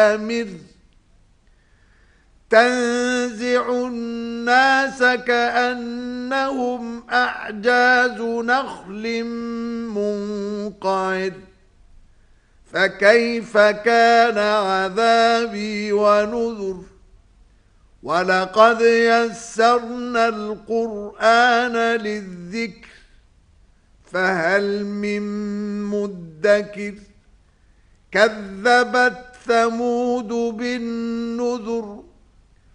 أمر تنزع الناس كأنهم أعجاز نخل منقعر فكيف كان عذابي ونذر ولقد يسرنا القرآن للذكر فهل من مدكر كذبت ثمود بالنذر